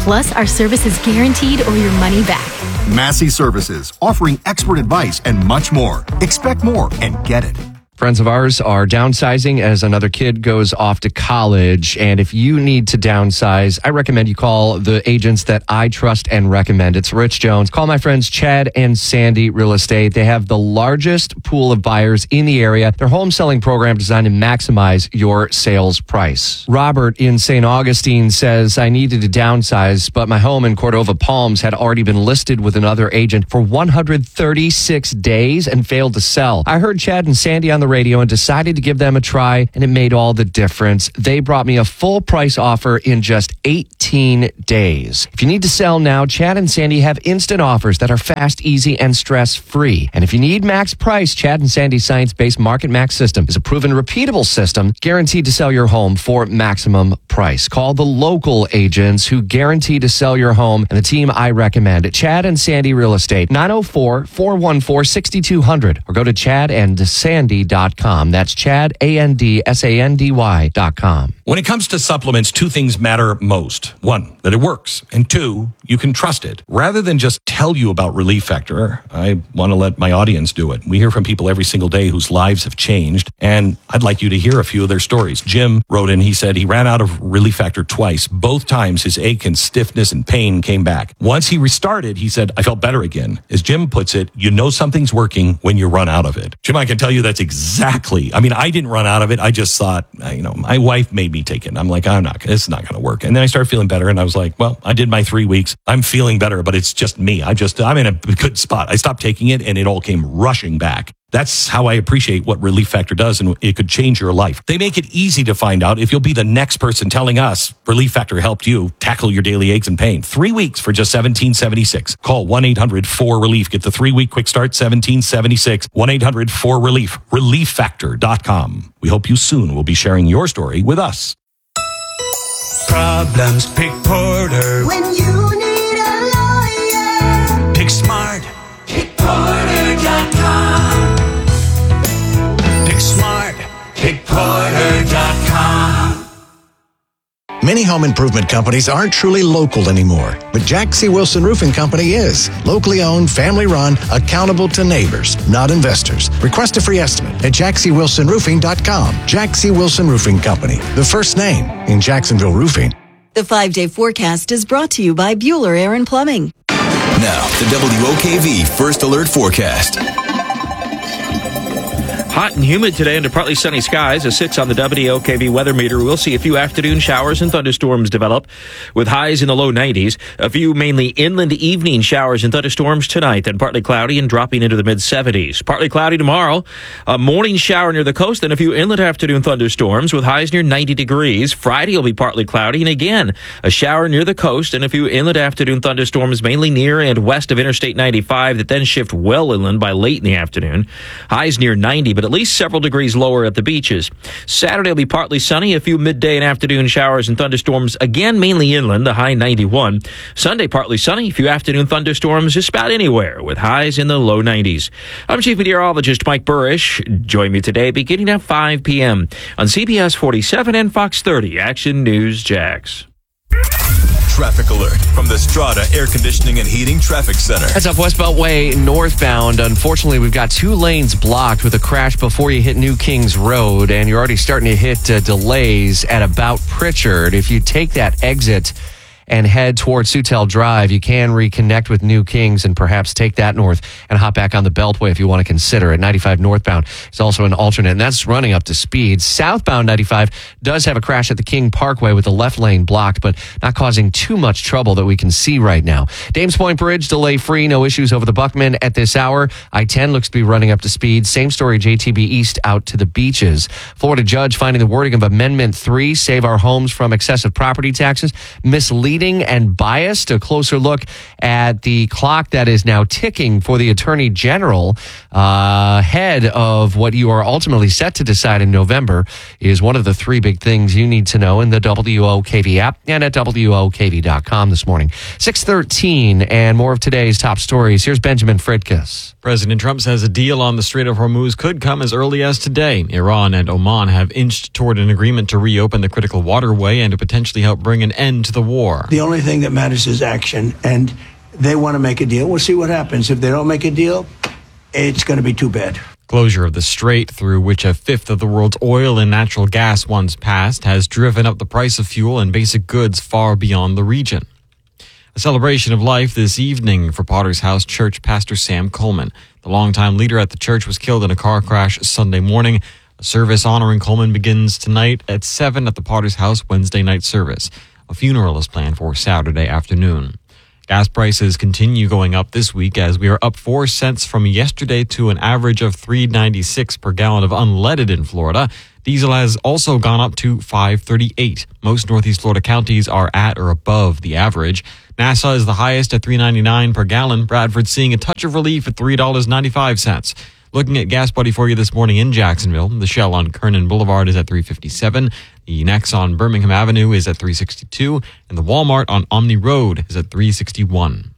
Plus, our service is guaranteed or your money back. Massey Services, offering expert advice and much more. Expect more and get it. Friends of ours are downsizing as another kid goes off to college. And if you need to downsize, I recommend you call the agents that I trust and recommend. It's Rich Jones. Call my friends Chad and Sandy Real Estate. They have the largest pool of buyers in the area. Their home selling program designed to maximize your sales price. Robert in Saint Augustine says, I needed to downsize, but my home in Cordova Palms had already been listed with another agent for one hundred thirty-six days and failed to sell. I heard Chad and Sandy on the radio and decided to give them a try, and it made all the difference. They brought me a full price offer in just eighteen days. If you need to sell now, Chad and Sandy have instant offers that are fast, easy, and stress-free. And if you need max price, Chad and Sandy's science-based Market Max system is a proven, repeatable system guaranteed to sell your home for maximum price. Call the local agents who guarantee to sell your home, and the team I recommend at Chad and Sandy Real Estate, nine oh four, four one four, six two zero zero, or go to chad and sandy dot com. That's Chad, A N D S A N D Y dot com. When it comes to supplements, two things matter most. One, that it works. And two, you can trust it. Rather than just tell you about Relief Factor, I want to let my audience do it. We hear from people every single day whose lives have changed, and I'd like you to hear a few of their stories. Jim wrote in, he said he ran out of Relief Factor twice. Both times his ache and stiffness and pain came back. Once he restarted, he said, I felt better again. As Jim puts it, you know something's working when you run out of it. Jim, I can tell you that's exactly, I mean, I didn't run out of it. I just thought, you know, my wife made me take it. I'm like, I'm not, it's not going to work. And then I started feeling better, and I was like, well, I did my three weeks. I'm feeling better, but it's just me. I just, I'm in a good spot. I stopped taking it, and it all came rushing back. That's how I appreciate what Relief Factor does, and it could change your life. They make it easy to find out if you'll be the next person telling us Relief Factor helped you tackle your daily aches and pain. Three weeks for just seventeen seventy-six. Call one eight hundred four relief. Get the three-week quick start, seventeen seventy-six. one eight hundred four relief. relief factor dot com. We hope you soon will be sharing your story with us. Problems, pick Porter. When you need a lawyer, Pick Smart. pick porter dot com. Pick Smart. Pick Porter dot com. Many home improvement companies aren't truly local anymore, but Jack C. Wilson Roofing Company is. Locally owned, family run, accountable to neighbors, not investors. Request a free estimate at jack c wilson roofing dot com. Jack C. Wilson Roofing Company, the first name in Jacksonville roofing. The five-day forecast is brought to you by Bueller Air and Plumbing. Now, the W O K V First Alert Forecast. Hot and humid today under partly sunny skies. A six on the W O K V weather meter. We'll see a few afternoon showers and thunderstorms develop with highs in the low nineties. A few mainly inland evening showers and thunderstorms tonight, then partly cloudy and dropping into the mid seventies. Partly cloudy tomorrow. A morning shower near the coast, then a few inland afternoon thunderstorms with highs near ninety degrees. Friday will be partly cloudy, and again, a shower near the coast and a few inland afternoon thunderstorms mainly near and west of Interstate ninety-five that then shift well inland by late in the afternoon. Highs near ninety, but at least several degrees lower at the beaches. Saturday will be partly sunny, a few midday and afternoon showers and thunderstorms, again mainly inland, a high ninety-one. Sunday partly sunny, a few afternoon thunderstorms just about anywhere with highs in the low nineties. I'm Chief Meteorologist Mike Burrish. Join me today beginning at five p.m. on C B S forty-seven and Fox thirty Action News Jax. Traffic alert from the Strata Air Conditioning and Heating Traffic Center. That's up West Beltway northbound. Unfortunately, we've got two lanes blocked with a crash before you hit New Kings Road, and you're already starting to hit uh, delays at about Pritchard. If you take that exit and head towards Sutel Drive, you can reconnect with New Kings and perhaps take that north and hop back on the Beltway if you want to consider it. ninety-five northbound is also an alternate, and that's running up to speed. Southbound ninety-five does have a crash at the King Parkway with the left lane blocked, but not causing too much trouble that we can see right now. Dames Point Bridge, delay-free, no issues over the Buckman at this hour. I ten looks to be running up to speed. Same story, J T B East out to the beaches. Florida judge finding the wording of Amendment three, Save Our Homes from Excessive Property Taxes, misleading and biased. A closer look at the clock that is now ticking for the Attorney General uh, ahead of what you are ultimately set to decide in November is one of the three big things you need to know in the W O K V app and at W O K V dot com this morning. six thirteen and more of today's top stories. Here's Benjamin Fridkes. President Trump says a deal on the Strait of Hormuz could come as early as today. Iran and Oman have inched toward an agreement to reopen the critical waterway and to potentially help bring an end to the war. more. The only thing that matters is action, and they want to make a deal. We'll see what happens. If they don't make a deal, it's going to be too bad. Closure of the strait, through which a fifth of the world's oil and natural gas once passed, has driven up the price of fuel and basic goods far beyond the region. A celebration of life this evening for Potter's House Church pastor Sam Coleman. The longtime leader at the church was killed in a car crash Sunday morning. A service honoring Coleman begins tonight at seven at the Potter's House Wednesday night service. A funeral is planned for Saturday afternoon. Gas prices continue going up this week as we are up four cents from yesterday to an average of three ninety-six per gallon of unleaded in Florida. Diesel has also gone up to five thirty-eight. Most Northeast Florida counties are at or above the average. Nassau is the highest at three ninety-nine per gallon. Bradford seeing a touch of relief at three ninety-five. Looking at Gas Buddy for you this morning in Jacksonville, the Shell on Kernan Boulevard is at three fifty-seven. The Nex on Birmingham Avenue is at three sixty-two, and the Walmart on Omni Road is at three sixty-one.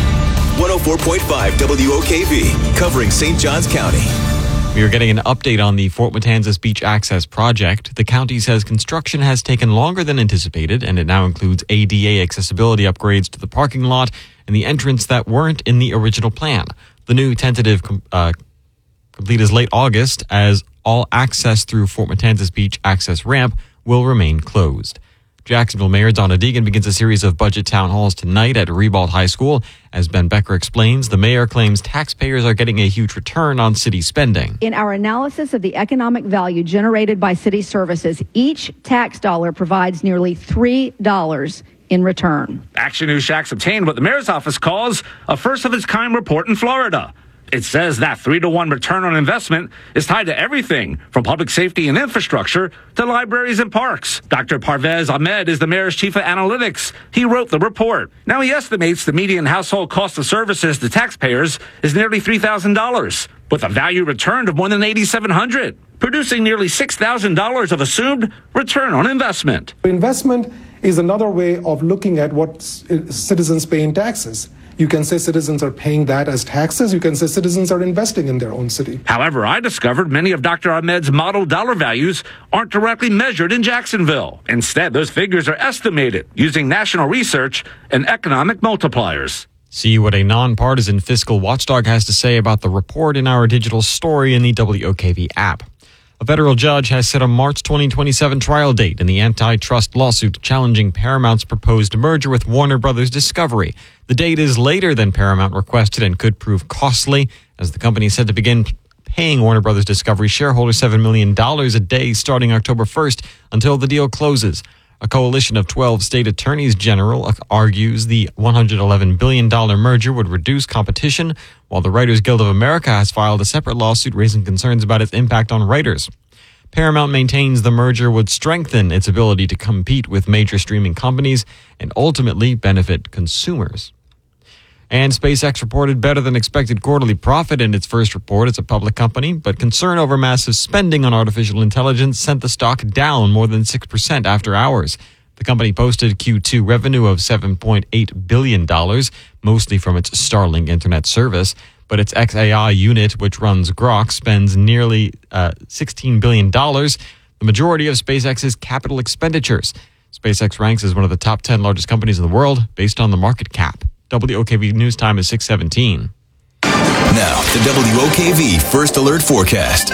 one oh four point five W O K V, covering Saint Johns County. We are getting an update on the Fort Matanzas Beach Access Project. The county says construction has taken longer than anticipated, and it now includes A D A accessibility upgrades to the parking lot and the entrance that weren't in the original plan. The new tentative uh, complete is late August, as all access through Fort Matanzas Beach access ramp will remain closed. Jacksonville Mayor Donna Deegan begins a series of budget town halls tonight at Ribault High School. As Ben Becker explains, the mayor claims taxpayers are getting a huge return on city spending. In our analysis of the economic value generated by city services, each tax dollar provides nearly three dollars in return. Action News Shacks obtained what the mayor's office calls a first-of-its-kind report in Florida. It says that three to one return on investment is tied to everything from public safety and infrastructure to libraries and parks. Doctor Parvez Ahmed is the mayor's chief of analytics. He wrote the report. Now he estimates the median household cost of services to taxpayers is nearly three thousand dollars, with a value returned of more than eight thousand seven hundred dollars, producing nearly six thousand dollars of assumed return on investment. Investment is another way of looking at what citizens pay in taxes. You can say citizens are paying that as taxes. You can say citizens are investing in their own city. However, I discovered many of Doctor Ahmed's model dollar values aren't directly measured in Jacksonville. Instead, those figures are estimated using national research and economic multipliers. See what a nonpartisan fiscal watchdog has to say about the report in our digital story in the W O K V app. A federal judge has set a March twenty twenty-seven trial date in the antitrust lawsuit challenging Paramount's proposed merger with Warner Brothers Discovery. The date is later than Paramount requested and could prove costly, as the company is said to begin paying Warner Brothers Discovery shareholders seven million dollars a day starting October first until the deal closes. A coalition of twelve state attorneys general argues the one hundred eleven billion dollars merger would reduce competition, while the Writers Guild of America has filed a separate lawsuit raising concerns about its impact on writers. Paramount maintains the merger would strengthen its ability to compete with major streaming companies and ultimately benefit consumers. And SpaceX reported better than expected quarterly profit in its first report as a public company, but concern over massive spending on artificial intelligence sent the stock down more than six percent after hours. The company posted Q two revenue of seven point eight billion dollars, mostly from its Starlink internet service, but its X A I unit, which runs Grok, spends nearly uh, sixteen billion dollars, the majority of SpaceX's capital expenditures. SpaceX ranks as one of the top ten largest companies in the world based on the market cap. W O K V News Time is six seventeen. Now, the W O K V First Alert Forecast.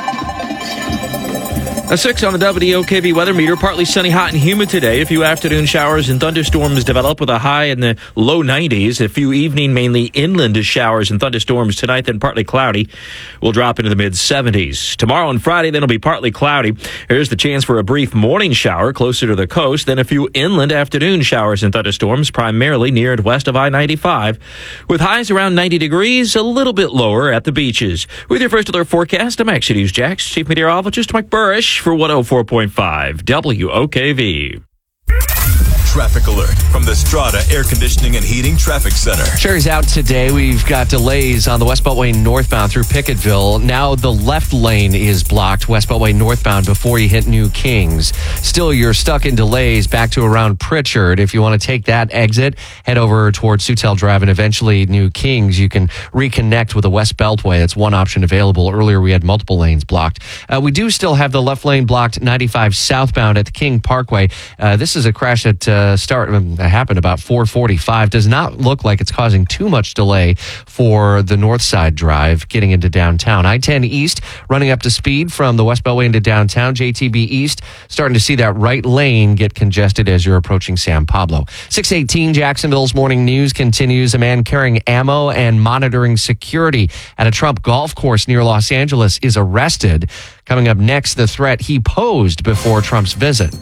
A six on the W O K V weather meter. Partly sunny, hot, and humid today. A few afternoon showers and thunderstorms develop with a high in the low nineties. A few evening, mainly inland showers and thunderstorms tonight, then partly cloudy. We'll drop into the mid seventies. Tomorrow and Friday, then it'll be partly cloudy. Here's the chance for a brief morning shower closer to the coast, then a few inland afternoon showers and thunderstorms, primarily near and west of I ninety-five, with highs around ninety degrees, a little bit lower at the beaches. With your First Alert Forecast, I'm Action News Jax Chief Meteorologist Mike Burrish for one oh four point five W O K V. Traffic alert from the Strata Air Conditioning and Heating Traffic Center. Sherry's out today. We've got delays on the West Beltway northbound through Pickettville. Now the left lane is blocked, West Beltway northbound, before you hit New Kings. Still, you're stuck in delays back to around Pritchard. If you want to take that exit, head over towards Sutel Drive and eventually New Kings. You can reconnect with the West Beltway. That's one option available. Earlier, we had multiple lanes blocked. Uh, we do still have the left lane blocked ninety-five southbound at the King Parkway. Uh, this is a crash that uh, uh, start um, happened about four forty-five. Does not look like it's causing too much delay for the North Side Drive getting into downtown. I ten East running up to speed from the West Beltway into downtown. J T B East starting to see that right lane get congested as you're approaching San Pablo. six eighteen Jacksonville's morning news continues. A man carrying ammo and monitoring security at a Trump golf course near Los Angeles is arrested. Coming up next, the threat he posed before Trump's visit.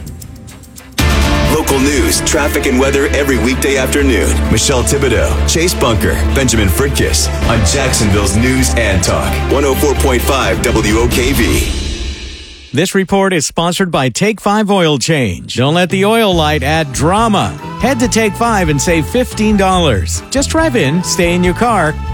Local news, traffic, and weather every weekday afternoon. Michelle Thibodeau, Chase Bunker, Benjamin Fritkiss on Jacksonville's News and Talk. one oh four point five W O K V. This report is sponsored by Take five Oil Change. Don't let the oil light add drama. Head to Take five and save fifteen dollars. Just drive in, stay in your car,